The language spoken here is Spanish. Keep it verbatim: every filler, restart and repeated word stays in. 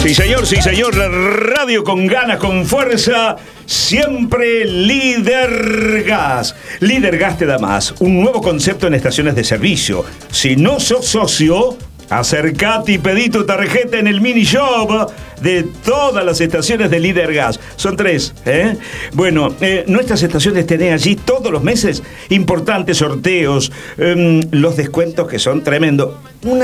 Sí, señor, sí, señor. La radio con ganas, con fuerza. Siempre Líder Gas. Líder Gas te da más. Un nuevo concepto en estaciones de servicio. Si no sos socio, acercate y pedí tu tarjeta en el mini shop de todas las estaciones de Líder Gas. Son tres, ¿eh? Bueno, eh, nuestras estaciones tienen allí todos los meses importantes sorteos, eh, los descuentos que son tremendos. Una